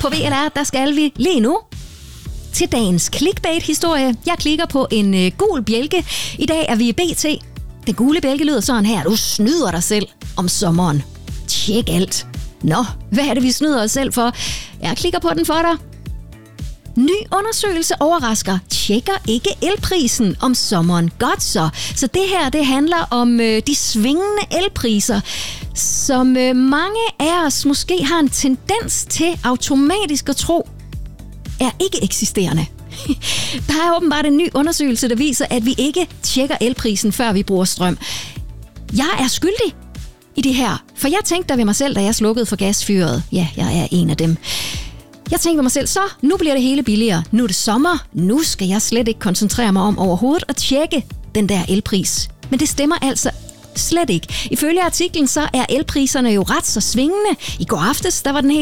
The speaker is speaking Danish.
På VLR, der skal vi lige nu til dagens clickbait-historie. Jeg klikker på en gul bjælke. I dag er vi i BT. Den gule bjælke lyder sådan her. Du snyder dig selv om sommeren. Tjek alt. Nå, hvad er det, vi snyder os selv for? Jeg klikker på den for dig. Ny undersøgelse overrasker. Tjekker ikke elprisen om sommeren. Godt så. Så det her, det handler om de svingende elpriser, som mange af os måske har en tendens til automatisk at tro er ikke eksisterende. Der er åbenbart en ny undersøgelse, der viser, at vi ikke tjekker elprisen, før vi bruger strøm. Jeg er skyldig i det her, for jeg tænkte da ved mig selv, da jeg slukkede for gasfyret. Ja, jeg er en af dem. Jeg tænkte ved mig selv, så nu bliver det hele billigere. Nu er det sommer. Nu skal jeg slet ikke koncentrere mig om overhovedet at tjekke den der elpris. Men det stemmer altså slet ikke. Ifølge artiklen så er elpriserne jo ret så svingende. I går aftes, der var den helt